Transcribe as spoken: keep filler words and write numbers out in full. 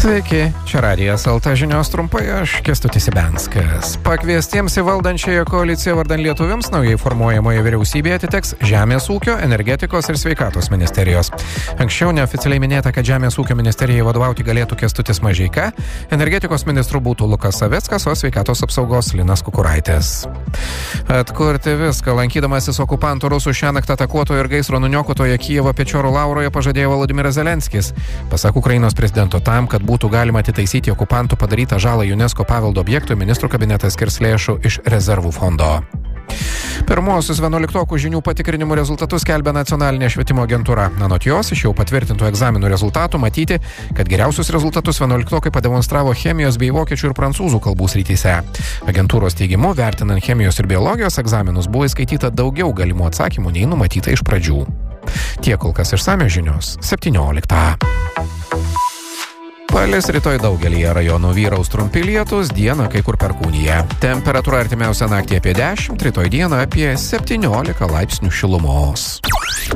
Sveiki, čia Radijas L T žinios trumpai, aš Kęstutis Ibenskas. Pakviestiems į valdančiąją koaliciją vardan lietuviams naujai formuojamoje vyriausybėje atiteks Žemės ūkio, energetikos ir sveikatos ministerijos. Anksčiau neoficialiai minėta, kad Žemės ūkio ministerijai vadovauti galėtų Kęstutis Mažeika, energetikos ministru būtų Lukas Savickas, o sveikatos apsaugos Linas Kukuraitis. Atkurti viską, lankydamasis okupantų rusų šiąnakt atakuotojo ir gaisro nuniokotoje Kijevo Pečorų Lauroje pažadėjo Volodymyras Zelenskis. Pasak Ukrainos prezidento, tam, kad būtų galima atitaisyti okupantų padarytą žalą UNESCO paveldo objektui, ministrų kabinetas skirs lėšų iš rezervų fondo. Pirmuosius vienuoliktokų žinių patikrinimų rezultatus skelbia nacionalinė švietimo agentūra. Anot jos, iš jau patvirtintų egzaminų rezultatų matyti, kad geriausius rezultatus vienuoliktokai pademonstravo chemijos bei vokiečių ir prancūzų kalbų srityse. Agentūros teigimu, vertinant chemijos ir biologijos egzaminus, buvo įskaityta daugiau galimų atsakymų nei numatyta iš pradžių. Tiek kol kas išsamios žinios septynioliktą. Palis rytoj daugelyje rajonų vyraus trumpi lietūs, dieną kai kur perkūnija. Temperatūra artimiausią naktį apie dešimt, rytoj dieną apie septyniolika laipsnių šilumos.